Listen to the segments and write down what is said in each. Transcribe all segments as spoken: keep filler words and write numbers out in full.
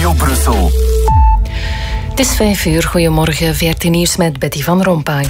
Studio Brussel. Het is vijf uur. Goedemorgen. V R T Nieuws met Betty van Rompuy.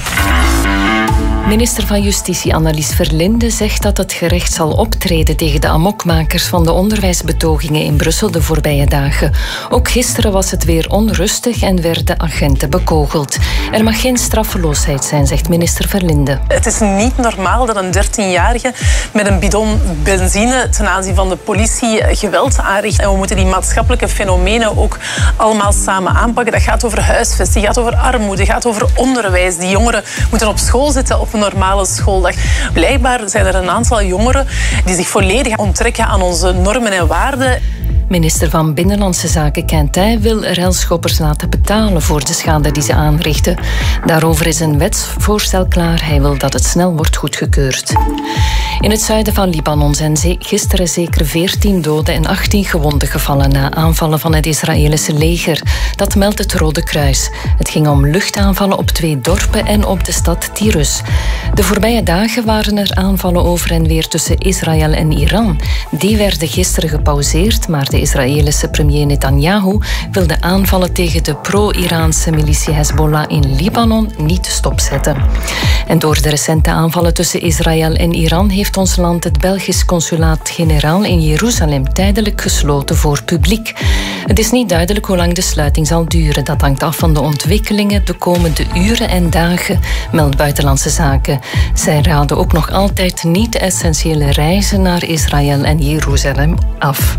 Minister van Justitie Annelies Verlinde zegt dat het gerecht zal optreden tegen de amokmakers van de onderwijsbetogingen in Brussel de voorbije dagen. Ook gisteren was het weer onrustig en werden agenten bekogeld. Er mag geen straffeloosheid zijn, zegt minister Verlinde. Het is niet normaal dat een dertienjarige met een bidon benzine ten aanzien van de politie geweld aanricht. En we moeten die maatschappelijke fenomenen ook allemaal samen aanpakken. Dat gaat over huisvesting, gaat over armoede, gaat over onderwijs. Die jongeren moeten op school zitten op een normale schooldag. Blijkbaar zijn er een aantal jongeren die zich volledig onttrekken aan onze normen en waarden. Minister van Binnenlandse Zaken Quintin wil relschoppers laten betalen voor de schade die ze aanrichten. Daarover is een wetsvoorstel klaar. Hij wil dat het snel wordt goedgekeurd. In het zuiden van Libanon zijn gisteren zeker veertien doden en achttien gewonden gevallen na aanvallen van het Israëlische leger. Dat meldt het Rode Kruis. Het ging om luchtaanvallen op twee dorpen en op de stad Tirus. De voorbije dagen waren er aanvallen over en weer tussen Israël en Iran. Die werden gisteren gepauzeerd, maar de Israëlische premier Netanyahu wil de aanvallen tegen de pro-Iraanse militie Hezbollah in Libanon niet stopzetten. En door de recente aanvallen tussen Israël en Iran heeft ons land het Belgisch consulaat-generaal in Jeruzalem tijdelijk gesloten voor publiek. Het is niet duidelijk hoe lang de sluiting zal duren. Dat hangt af van de ontwikkelingen de komende uren en dagen, meldt Buitenlandse Zaken. Zij raden ook nog altijd niet-essentiële reizen naar Israël en Jeruzalem af.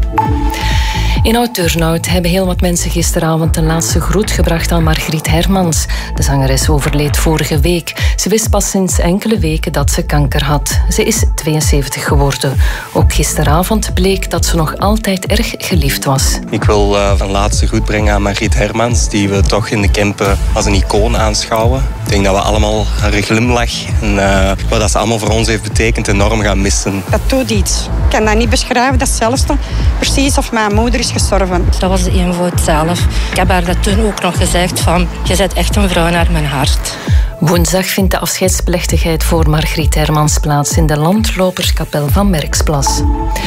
In Oud-Turnhout hebben heel wat mensen gisteravond een laatste groet gebracht aan Margriet Hermans. De zangeres overleed vorige week. Ze wist pas sinds enkele weken dat ze kanker had. Ze is tweeënzeventig geworden. Ook gisteravond bleek dat ze nog altijd erg geliefd was. Ik wil uh, een laatste groet brengen aan Margriet Hermans, die we toch in de Kempen als een icoon aanschouwen. Ik denk dat we allemaal haar glimlach en uh, wat dat ze allemaal voor ons heeft betekend enorm gaan missen. Dat doet iets. Ik kan dat niet beschrijven. Dat is hetzelfde precies of mijn moeder is gestorven. Dat was de eenvoud zelf. Ik heb haar dat toen ook nog gezegd van, je bent echt een vrouw naar mijn hart. Woensdag vindt de afscheidsplechtigheid voor Margriet Hermans plaats in de landloperskapel van Merksplas.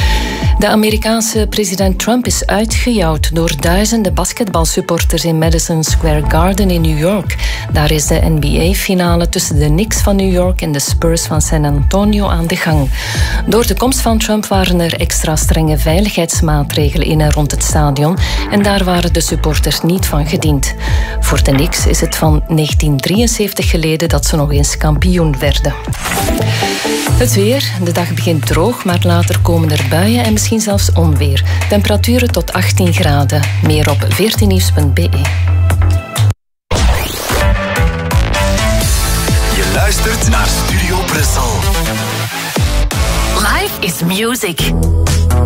De Amerikaanse president Trump is uitgejouwd door duizenden basketbalsupporters in Madison Square Garden in New York. Daar is de N B A-finale tussen de Knicks van New York en de Spurs van San Antonio aan de gang. Door de komst van Trump waren er extra strenge veiligheidsmaatregelen in en rond het stadion en daar waren de supporters niet van gediend. Voor de Knicks is het van negentien drieënzeventig geleden dat ze nog eens kampioen werden. Het weer. De dag begint droog, maar later komen er buien en misschien zelfs onweer. Temperaturen tot achttien graden. Meer op veertien nieuws punt b e. Je luistert naar Studio Brussel. Life is music.